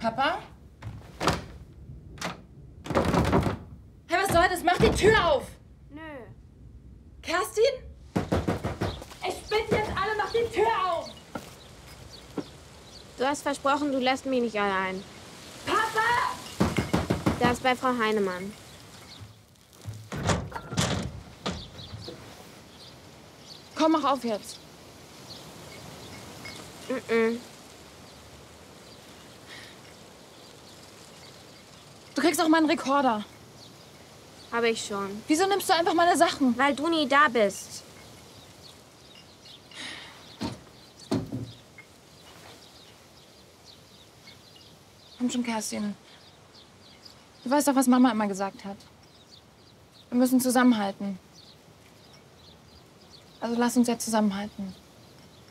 Papa? Hey, was soll das? Mach die Tür auf! Nö. Kerstin? Ich bitte jetzt alle, mach die Tür auf! Du hast versprochen, du lässt mich nicht allein. Papa! Der ist bei Frau Heinemann. Komm, mach auf jetzt. Du kriegst auch meinen Rekorder. Habe ich schon. Wieso nimmst du einfach meine Sachen? Weil du nie da bist. Komm schon, Kerstin. Du weißt doch, was Mama immer gesagt hat. Wir müssen zusammenhalten. Also lass uns jetzt zusammenhalten.